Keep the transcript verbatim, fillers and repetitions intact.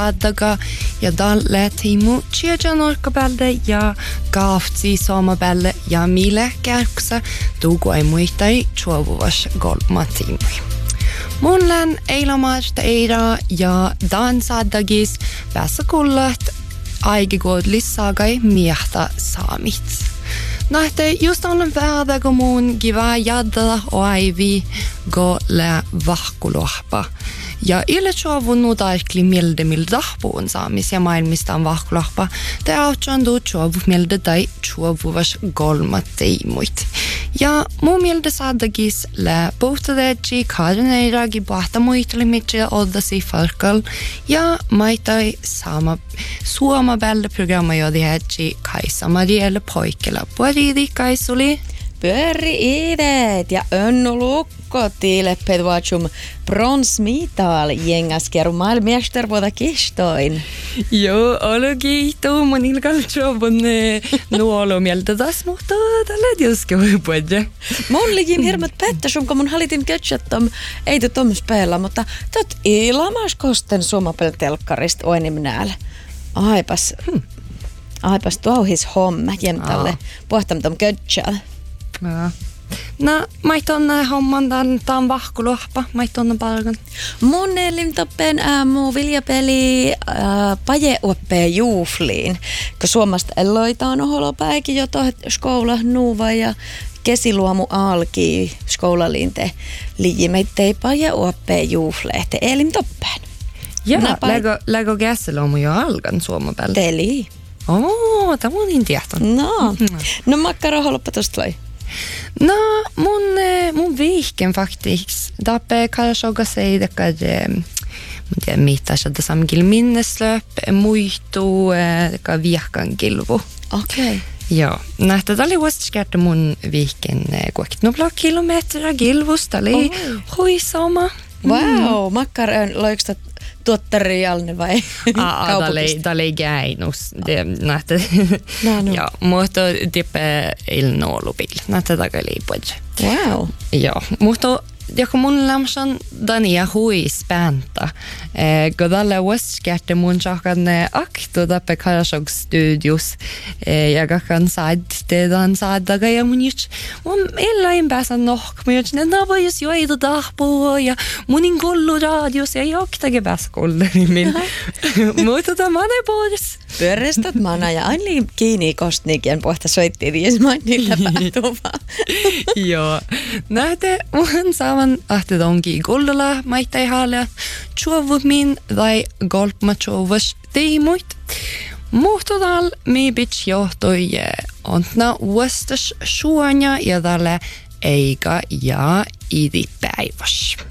Daga ja dalle timu chiajanorkabelle ja gaafti saamabelle ja mille kärksa tugu ei muistai chuovuvas golma timui. Munlen eilamasta eira ja dansadagis päässä kullat aigigod lissagai miehtä saamit. Nähte just on värda go mun giva jadda och aivi go le vahkulohpa. Ja ille chuovunnu daikli milde mildahpuun saamis ja maailmista on vahkulohpa. Te autsandu chuovu milde tai chuovuvas golmat teimuit. Ja muu milde saadagis le puhtadegi kaarineiragi puhta muitali mitje oddasi farkal ja maitai sama suoma bälle programma jodi hedgi Kaisa Marielle poikela puoridi Kaisuli. Pyöri idet ja Önnu Lukko tiille pedvatsum bronsmital jengaskeru maailmester kistoin. Joo, ologi tuu mun ilkaltsuovun nuolo mieltä taas, mutta tällä tietysti voi puhua. Mun likin hirmat pättäsum, kun mun halitin kötsattom, ei tu tom spela, mutta tot ilamas kosten suomapel telkkarist oinim nääl. Aipas, hmm. aipas tuohis homma jämtälle puhtam tom kötsal. Ja. No, mä tuonne homman tämän, tämän vahkulohpa, mä tuonne palkan. Mun elimtoppen äh, muu viljapeli äh, pajeoppee juufliin, kun Suomesta eloitaan oholopäikin jo tohet skoula nuuva ja kesiluomu alki skoulaliinte liimeittei pajeoppee juufleehte elimtoppen. Ja, lägö, lägö käsiluomu jo alkan suomapäällä? Teli. Oo, tämä on niin tiehton. No, no makkara holoppa tosta vai? No, mun, mun viiken faktiskt. Dappe kanske jag säger det att mun tiedä mitä se tässä samkil minneslöp, muistu, ka viehkan kilvu. Okei. Okay. Joo, nähtä tali vuosiskerta mun viiken kuokitnubla kilometriä kilvusta, oli oh. huisama. Wow, mm. makkar loikstat tuottari alne vai kaupungista? Tämä oli gäinus. Nähtä, no, no. Joo, mutta tippe ilnoolupilla. Nähtä takaliipuja. Wow. Joo, mutta joku mun lämsan dania hui spänta. Kun tällä vuosiskerta mun sakan aktu tappe Karasog Studios. Ja kakan saadte dan saadaga ja mun just mun ellain päässä nohkma. Ja nämä voi jos joita tahpua ja munin kollu radios ja joktake päässä kollerimmin. Mutta tämä ei pois. Pyörestat mana ja aina kiinni kostnikin pohta soittiin vies niillä päätuvaa. Joo. Nähte mun saavan ahte onkin kollola maittai haalia. Chuovut min tai golpma chuovas teimuit. Muhtodal mi bitch johtoi ontna uustas suonia ja tälle eikä ja idi päiväs.